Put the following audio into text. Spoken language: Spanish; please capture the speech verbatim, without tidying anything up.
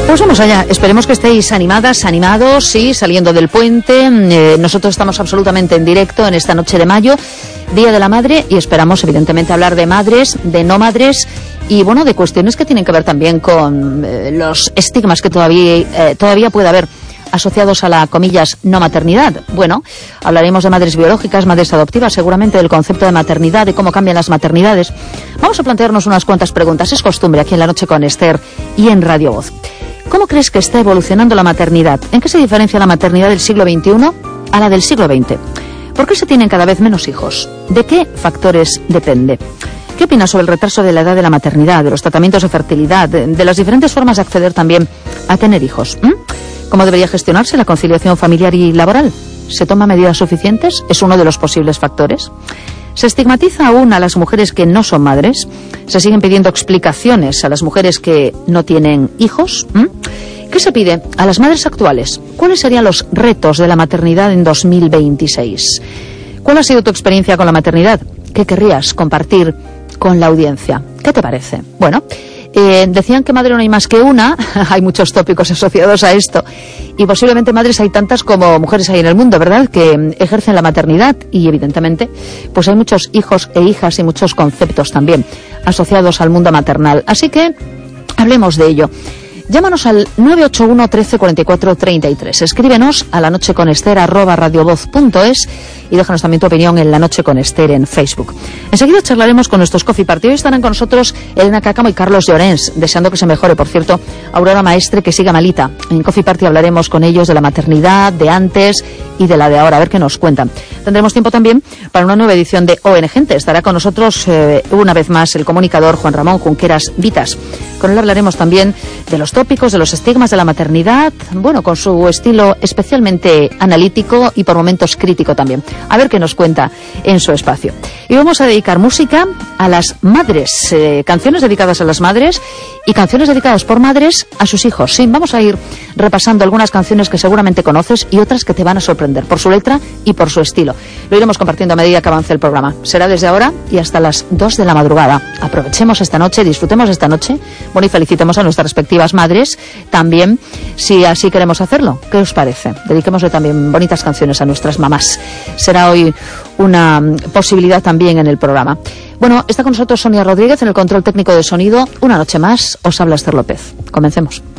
Pues vamos allá, esperemos que estéis animadas, animados, sí, saliendo del puente. Eh, nosotros estamos absolutamente en directo en esta noche de mayo, Día de la Madre, y esperamos evidentemente hablar de madres, de no madres y bueno, de cuestiones que tienen que ver también con eh, los estigmas que todavía, eh, todavía puede haber asociados a la, comillas, no maternidad. Bueno, hablaremos de madres biológicas, madres adoptivas, seguramente del concepto de maternidad, de cómo cambian las maternidades. Vamos a plantearnos unas cuantas preguntas. Es costumbre aquí en La Noche con Esther y en Radio Voz. ¿Cómo crees que está evolucionando la maternidad? ¿En qué se diferencia la maternidad del siglo veintiuno a la del siglo veinte? ¿Por qué se tienen cada vez menos hijos? ¿De qué factores depende? ¿Qué opinas sobre el retraso de la edad de la maternidad, de los tratamientos de fertilidad, de, de las diferentes formas de acceder también a tener hijos? ¿Mm? ¿Cómo debería gestionarse la conciliación familiar y laboral? ¿Se toman medidas suficientes? ¿Es uno de los posibles factores? ¿Se estigmatiza aún a las mujeres que no son madres? ¿Se siguen pidiendo explicaciones a las mujeres que no tienen hijos? ¿Mm? ¿Qué se pide a las madres actuales? ¿Cuáles serían los retos de la maternidad en dos mil veintiséis? ¿Cuál ha sido tu experiencia con la maternidad? ¿Qué querrías compartir con la audiencia? ¿Qué te parece? Bueno, eh, decían que madre no hay más que una. Hay muchos tópicos asociados a esto. Y posiblemente madres hay tantas como mujeres hay en el mundo, ¿verdad?, que ejercen la maternidad. Y evidentemente, pues hay muchos hijos e hijas y muchos conceptos también asociados al mundo maternal. Así que hablemos de ello. Llámanos al nueve ocho uno, trece, cuarenta y cuatro, treinta y tres. Escríbenos a lanocheconester arroba radiovoz punto es y déjanos también tu opinión en La Noche con Esther en Facebook. Enseguida charlaremos con nuestros Coffee Party. Hoy estarán con nosotros Elena Cácamo y Carlos Llorens, deseando que se mejore, por cierto, Aurora Maestre, que siga malita. En Coffee Party hablaremos con ellos de la maternidad, de antes y de la de ahora, a ver qué nos cuentan. Tendremos tiempo también para una nueva edición de O N Gente. Estará con nosotros eh, una vez más el comunicador Juan Ramón Junqueras Vitas. Con él hablaremos también de los tópicos, de los estigmas de la maternidad, bueno, con su estilo especialmente analítico y por momentos crítico también. A ver qué nos cuenta en su espacio. Y vamos a dedicar música a las madres, eh, canciones dedicadas a las madres y canciones dedicadas por madres a sus hijos. Sí, vamos a ir repasando algunas canciones que seguramente conoces y otras que te van a sorprender por su letra y por su estilo. Lo iremos compartiendo a medida que avance el programa. Será desde ahora y hasta las dos de la madrugada. Aprovechemos esta noche, disfrutemos esta noche. Bueno, y felicitemos a nuestras respectivas madres también, si así queremos hacerlo. ¿Qué os parece? Dediquémosle también bonitas canciones a nuestras mamás. Será hoy una posibilidad también en el programa. Bueno, está con nosotros Sonia Rodríguez en el control técnico de sonido. Una noche más, os habla Esther López. Comencemos.